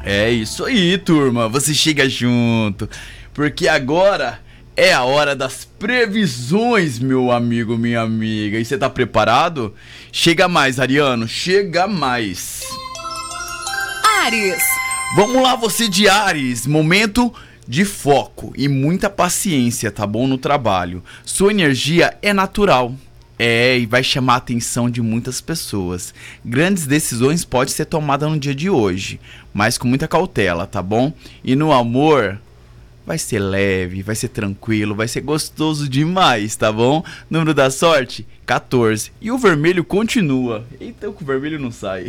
É isso aí, turma, você chega junto, porque agora é a hora das previsões, meu amigo, minha amiga. E você tá preparado? Chega mais, Ariano, chega mais. Áries. Vamos lá, você de Áries, momento de foco e muita paciência, tá bom? No trabalho. Sua energia é natural. E vai chamar a atenção de muitas pessoas. Grandes decisões podem ser tomadas no dia de hoje, mas com muita cautela, tá bom? E no amor, vai ser leve, vai ser tranquilo, vai ser gostoso demais, tá bom? Número da sorte, 14. E o vermelho continua. Eita, o vermelho não sai.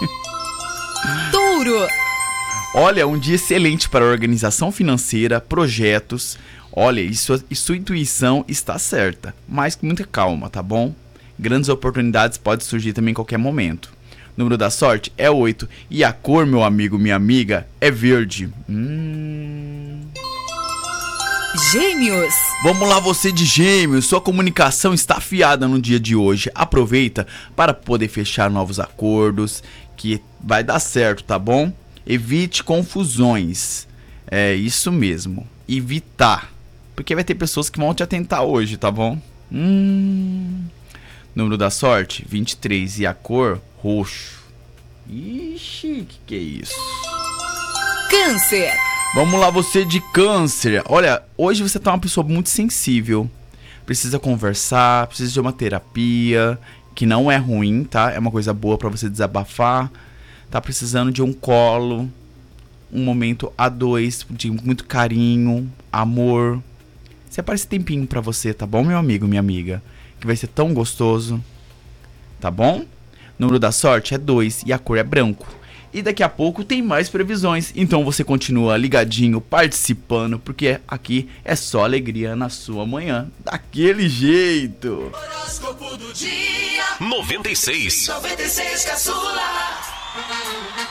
Touro. Olha, um dia excelente para organização financeira, projetos. Olha, e sua intuição está certa, mas com muita calma, tá bom? Grandes oportunidades podem surgir também em qualquer momento. O número da sorte é 8 e a cor, meu amigo, minha amiga, é verde. Gêmeos. Vamos lá, você de Gêmeos, sua comunicação está afiada no dia de hoje. Aproveita para poder fechar novos acordos, que vai dar certo, tá bom? Evite confusões. É isso mesmo, evitar. Porque vai ter pessoas que vão te atentar hoje, tá bom? Número da sorte, 23 e a cor, roxo. Ixi, que é isso? Câncer. Vamos lá, você de Câncer. Olha, hoje você tá uma pessoa muito sensível. Precisa conversar, precisa de uma terapia, que não é ruim, tá? É uma coisa boa pra você desabafar. Tá precisando de um colo, um momento a dois, de muito carinho, amor. Separa esse tempinho pra você, tá bom, meu amigo, minha amiga? Que vai ser tão gostoso, tá bom? Número da sorte é 2 e a cor é branco. E daqui a pouco tem mais previsões. Então você continua ligadinho, participando, porque aqui é só alegria na sua manhã. Daquele jeito. Horóscopo do dia 96 caçula.